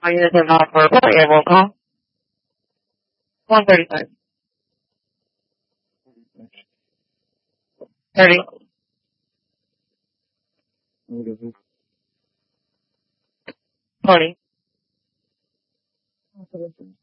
Are you using nonverbal? Yeah, roll call. 135. 30. 20.